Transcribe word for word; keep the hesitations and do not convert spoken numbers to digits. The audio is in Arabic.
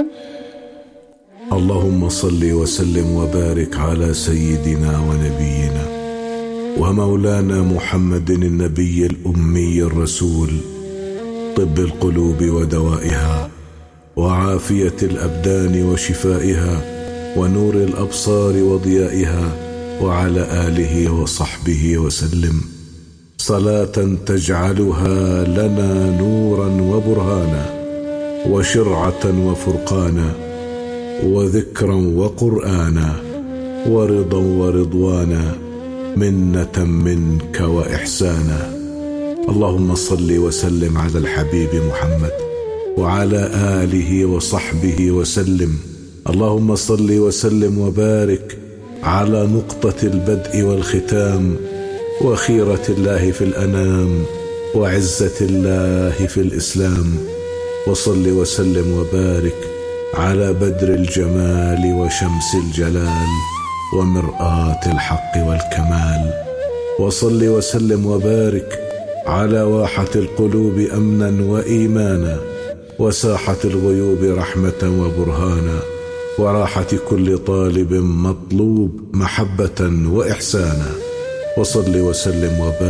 اللهم صل وسلم وبارك على سيدنا ونبينا ومولانا محمد النبي الأمي الرسول، طب القلوب ودوائها وعافية الأبدان وشفائها ونور الأبصار وضيائها، وعلى آله وصحبه وسلم صلاة تجعلها لنا نورا وبرهانا وشرعة وفرقانا وذكرا وقرآنا ورضا ورضوانا، منة منك وإحسانا. اللهم صل وسلم على الحبيب محمد وعلى آله وصحبه وسلم. اللهم صل وسلم وبارك على نقطة البدء والختام وخيرة الله في الأنام وعزة الله في الإسلام، وصل وسلم وبارك على بدر الجمال وشمس الجلال ومرآة الحق والكمال، وصل وسلم وبارك على واحة القلوب أمنا وإيمانا وساحة الغيوب رحمة وبرهانا وراحة كل طالب مطلوب محبة وإحسانا، وصل وسلم وبارك